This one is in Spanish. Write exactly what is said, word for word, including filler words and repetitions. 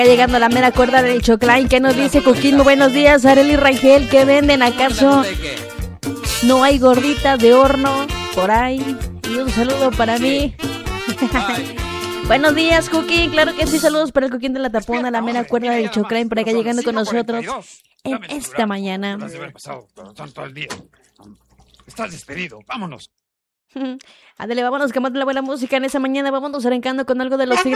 Llegando a la mera cuerda del Choclán, ¿qué nos dice Coquín? Muy buenos días, Arely y Rangel, ¿qué venden acaso? No hay gorditas de horno por ahí. Y un saludo para mí. Buenos días, Coquín, claro que sí, saludos para el Coquín de la Tapona, la mera cuerda del Choclán, por acá llegando con nosotros en esta mañana. Estás despedido, vámonos. Ándale, vámonos, que más de la buena música en esa mañana, vámonos arrancando con algo de los